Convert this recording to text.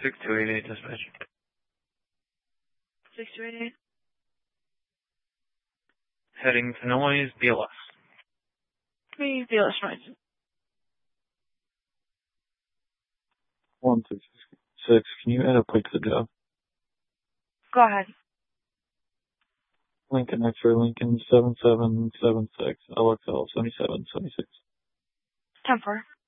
6288 dispatch. 6288. Heading to noise, BLS. Please, BLS noise. 166. Can you add a plate to the job? Go ahead. Lincoln X-ray, Lincoln 7776, LXL 7776. 10-4.